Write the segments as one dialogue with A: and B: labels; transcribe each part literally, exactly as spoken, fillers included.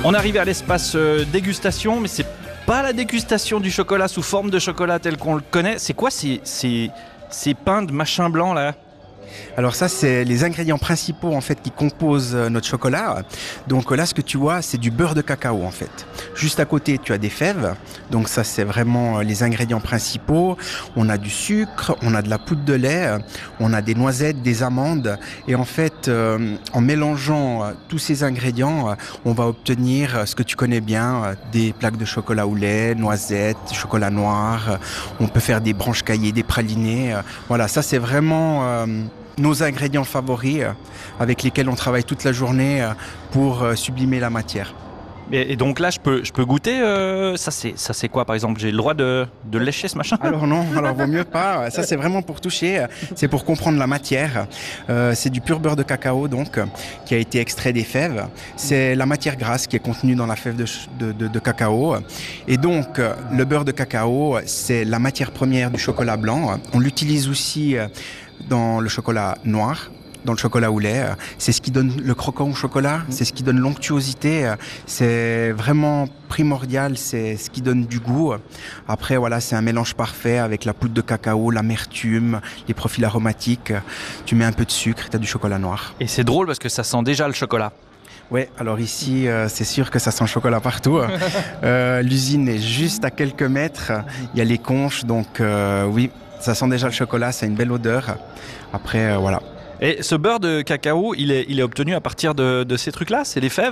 A: On arrive à l'espace euh, dégustation, mais c'est pas la dégustation du chocolat sous forme de chocolat tel qu'on le connaît. C'est quoi ces, ces, ces pains de machin blanc là ?
B: Alors ça, c'est les ingrédients principaux en fait qui composent notre chocolat. Donc là, ce que tu vois, c'est du beurre de cacao en fait. Juste à côté, tu as des fèves. Donc ça, c'est vraiment les ingrédients principaux. On a du sucre, on a de la poudre de lait, on a des noisettes, des amandes. Et en fait, euh, en mélangeant tous ces ingrédients, on va obtenir ce que tu connais bien, des plaques de chocolat au lait, noisettes, chocolat noir. On peut faire des branches caillées, des pralinés. Voilà, ça c'est vraiment euh, nos ingrédients favoris euh, avec lesquels on travaille toute la journée euh, pour euh, sublimer la matière.
A: Et, et donc là, je peux, je peux goûter euh, ça, c'est, ça c'est quoi par exemple ? J'ai le droit de, de lécher ce machin ?
B: Alors non, alors vaut mieux pas. Ça c'est vraiment pour toucher, c'est pour comprendre la matière. Euh, c'est du pur beurre de cacao donc, qui a été extrait des fèves. C'est la matière grasse qui est contenue dans la fève de, de, de, de cacao. Et donc le beurre de cacao, c'est la matière première du chocolat blanc. On l'utilise aussi dans le chocolat noir, dans le chocolat au lait. C'est ce qui donne le croquant au chocolat, c'est ce qui donne l'onctuosité, c'est vraiment primordial, c'est ce qui donne du goût. Après, voilà, c'est un mélange parfait avec la poudre de cacao, l'amertume, les profils aromatiques. Tu mets un peu de sucre, tu as du chocolat noir.
A: Et c'est drôle parce que ça sent déjà le chocolat.
B: Oui, alors ici, euh, c'est sûr que ça sent le chocolat partout. euh, l'usine est juste à quelques mètres, il y a les conches, donc euh, oui, ça sent déjà le chocolat, ça a une belle odeur. Après, euh, voilà.
A: Et ce beurre de cacao, il est, il est obtenu à partir de, de ces trucs-là ? C'est les fèves ?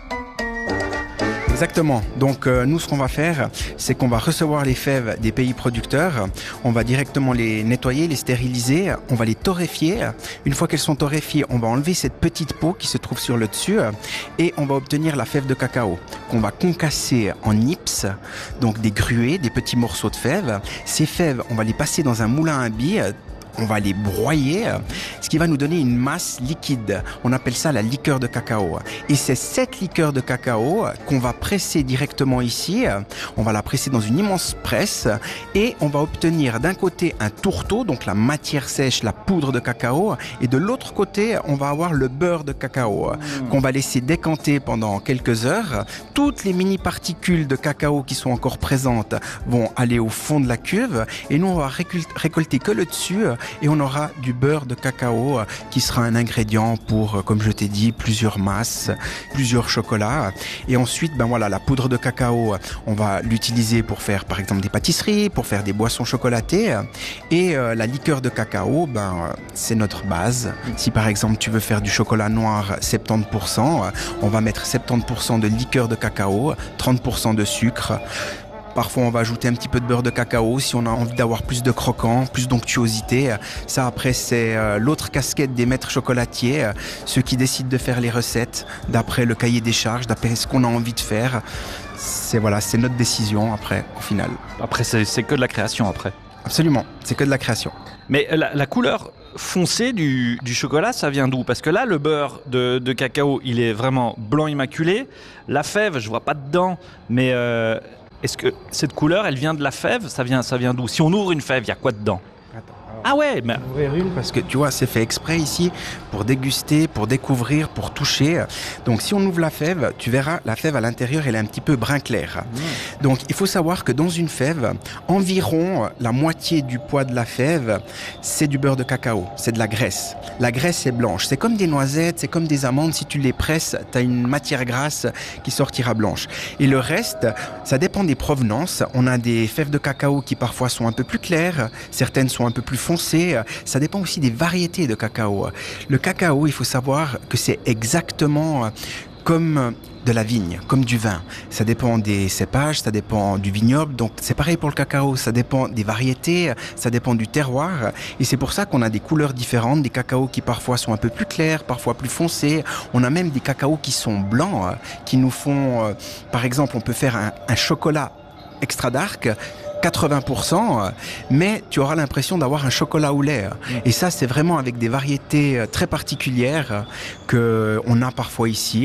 B: Exactement. Donc euh, nous, ce qu'on va faire, c'est qu'on va recevoir les fèves des pays producteurs. On va directement les nettoyer, les stériliser. On va les torréfier. Une fois qu'elles sont torréfiées, on va enlever cette petite peau qui se trouve sur le dessus et on va obtenir la fève de cacao qu'on va concasser en nips, donc des gruées, des petits morceaux de fèves. Ces fèves, on va les passer dans un moulin à billes. On va les broyer, ce qui va nous donner une masse liquide. On appelle ça la liqueur de cacao. Et c'est cette liqueur de cacao qu'on va presser directement ici. On va la presser dans une immense presse et on va obtenir d'un côté un tourteau, donc la matière sèche, la poudre de cacao, et de l'autre côté, on va avoir le beurre de cacao qu'on va laisser décanter pendant quelques heures. Toutes les mini-particules de cacao qui sont encore présentes vont aller au fond de la cuve et nous, on va récolter que le dessus. Et on aura du beurre de cacao qui sera un ingrédient pour, comme je t'ai dit, plusieurs masses, plusieurs chocolats. Et ensuite, ben voilà, la poudre de cacao, on va l'utiliser pour faire par exemple des pâtisseries, pour faire des boissons chocolatées. Et euh, la liqueur de cacao, ben c'est notre base. Si par exemple tu veux faire du chocolat noir soixante-dix pour cent, on va mettre soixante-dix pour cent de liqueur de cacao, trente pour cent de sucre. Parfois, on va ajouter un petit peu de beurre de cacao si on a envie d'avoir plus de croquant, plus d'onctuosité. Ça, après, c'est euh, l'autre casquette des maîtres chocolatiers, euh, ceux qui décident de faire les recettes d'après le cahier des charges, d'après ce qu'on a envie de faire. C'est, voilà, c'est notre décision, après, au final.
A: Après, c'est, c'est que de la création, après.
B: Absolument, c'est que de la création.
A: Mais la, la couleur foncée du, du chocolat, ça vient d'où ? Parce que là, le beurre de, de cacao, il est vraiment blanc immaculé. La fève, je vois pas dedans, mais... Euh, est-ce que cette couleur, elle vient de la fève ? Ça vient, ça vient d'où ? Si on ouvre une fève, il y a quoi dedans ?
B: Attends,
A: ah ouais, mais...
B: ouvrir une parce que tu vois, c'est fait exprès ici pour déguster, pour découvrir, pour toucher. Donc si on ouvre la fève, tu verras, la fève à l'intérieur, elle est un petit peu brun clair. Mmh. Donc il faut savoir que dans une fève, environ la moitié du poids de la fève, c'est du beurre de cacao, c'est de la graisse. La graisse est blanche, c'est comme des noisettes, c'est comme des amandes, si tu les presses, tu as une matière grasse qui sortira blanche. Et le reste, ça dépend des provenances. On a des fèves de cacao qui parfois sont un peu plus claires, certaines sont un peu plus foncé, ça dépend aussi des variétés de cacao. Le cacao, il faut savoir que c'est exactement comme de la vigne, comme du vin. Ça dépend des cépages, ça dépend du vignoble, donc c'est pareil pour le cacao, ça dépend des variétés, ça dépend du terroir, et c'est pour ça qu'on a des couleurs différentes, des cacaos qui parfois sont un peu plus clairs, parfois plus foncés. On a même des cacaos qui sont blancs, qui nous font, par exemple, on peut faire un, un chocolat extra dark, quatre-vingts pour cent, mais tu auras l'impression d'avoir un chocolat au lait. Et ça, c'est vraiment avec des variétés très particulières qu'on a parfois ici.